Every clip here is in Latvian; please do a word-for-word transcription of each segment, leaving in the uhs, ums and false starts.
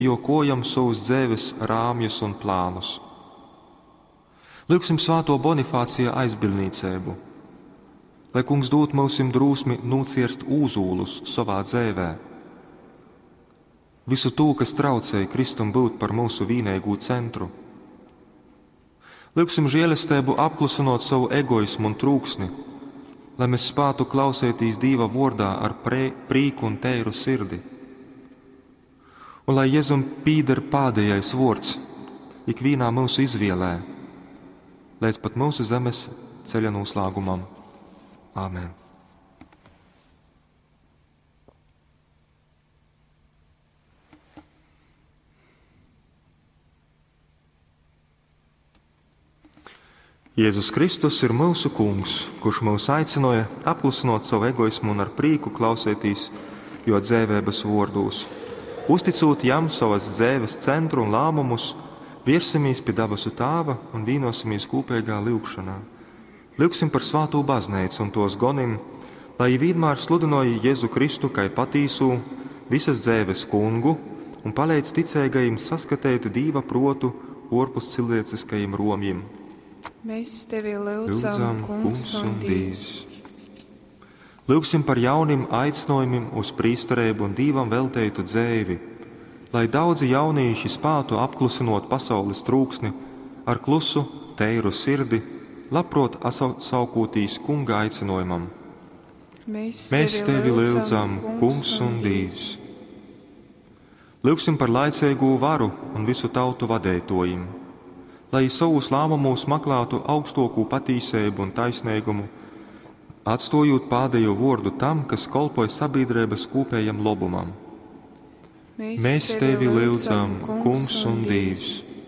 jokojam savus dzēves rāmjus un plānus. Lūksim svāto Bonifācija aizbildniecību, lai kungs dot mūsim drūsmi nocierst ūzūlus savā dzēvē. Visu to, kas traucēja Kristum būt par mūsu vīneigu centru. Lūksim žēlestību apklusinot savu egoismu un trūksni, lai mēs spētu klausētīs Dīva vordā ar pre, prīku un teiru sirdi. Un lai Jēzum pīder pādējais vords ikvīnā mūsu izvēlē, līdz pat mūsu zemes ceļa noslēgumam. Āmen. Jēzus Kristus ir mūsu kungs, kurš mūs aicināja apklusinot savu egoismu un ar prīku klausētīs jo dzēvēbas vordūs. Uzticot jam savas dzēves centru un lāmumus, viersimies pie dabasu tāva un vīnosimies kopīgā lūgšanā. Lūgsim par svāto bazneicu un tos gonim, lai vienmēr sludinoja Jēzu Kristu kai patīsu visas dzēves kungu un palīdz ticēgajiem saskatēt Dīva protu orpus cilvēciskajiem romjiem. Mēs tevi lūdzam, kungs un Dievs. Lūgsim par jauniem aicinājumiem uz prīsterību un Dīvam velteitu dzēvi, lai daudzi jaunieši spātu apklusinot pasaules trūksni ar klusu, teiru sirdi, labprot saukotīs kunga aicinājumam. Mēs tevi, Mēs tevi lūdzam, kungs un Dievs. Lūgsim par laicīgu varu un visu tautu vadētojiem, lai savus lēmumus meklētu augstāko patīsību un taisnīgumu, atstājot pēdējo vārdu tam, kas kalpoja sabiedrības kopējam labumam. Mēs, Mēs tevi lūdzam, kungs un Dievs.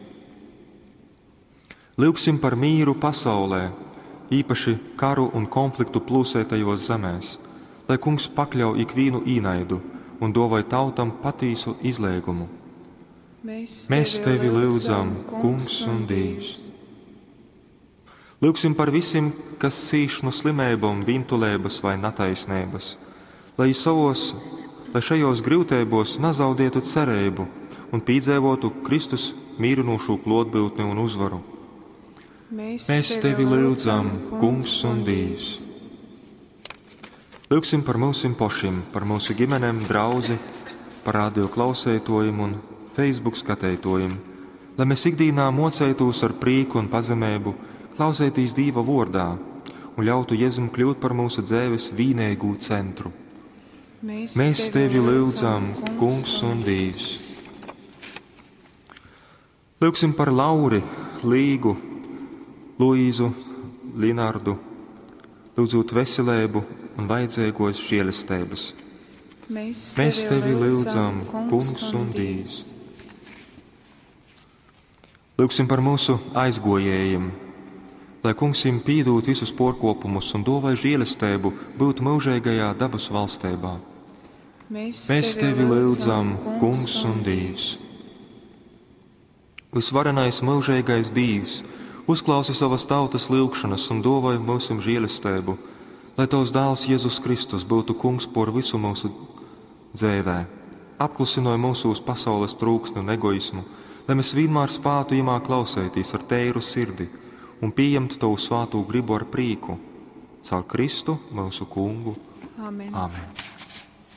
Lūgsim par mīru pasaulē, īpaši karu un konfliktu plūsētajos zemēs, lai kungs pakļauj ikvienu īnaidu un dāvāj tautam patīsu izlēgumu. Mēs, Mēs tevi lūdzam, kungs un Dievs. Lūgsim par visiem, kas cīš no slimībām, vintulēbas vai nataisnības, lai, savos, lai šajos grūtībos nezaudētu cerību un piedzīvotu Kristus mīrinošu klātbūtni un uzvaru. Mēs, Mēs tevi lūdzam, kungs un Dievs. Lūgsim par mūsim pašiem, par mūsu ģimenēm, draugi, par radio klausētojiem un Facebook skatētojiem, lai mēs ikdienā mocētos ar prīku un pazemību, klausētīs Dīva vordā un ļautu Jēzum kļūt par mūsu dzēves vīneigu centru. Mēs, Mēs tevi lūdzam, kungs un Dievs. Lūgsim par Lauri, Līgu, Luīzu, Linardu, lūdzot veselību un vajadzīgos žēlestības. Mēs, Mēs tevi lūdzam, kungs un Dievs. Lūgsim par mūsu aizgojējiem, lai kungs viņiem pīdūt visus porkopumus un dāvāj žēlestību būt mūžīgajā dabas valstībā. Mēs, Mēs tevi lūdzam, kungs un Dievs. Visvarenais mūžīgais Dievs, uzklausi savas tautas lūgšanas un dāvāj mūsim žēlestību, lai tavs dēls Jēzus Kristus būtu kungs por visu mūsu dzēvē, apklusinoja mūsu uz pasaules trūksni un egoismu, lai mēs vienmēr spātu imā klausētīs ar teiru sirdi un pieņemt tavu svāto gribu ar prīku, caur Kristu, mūsu kungu. Amen. Amen.